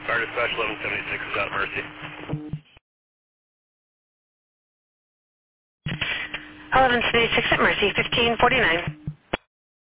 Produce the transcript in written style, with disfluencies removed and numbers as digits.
Fire dispatch 1176 is out of Mercy. 1176 at Mercy, 1549.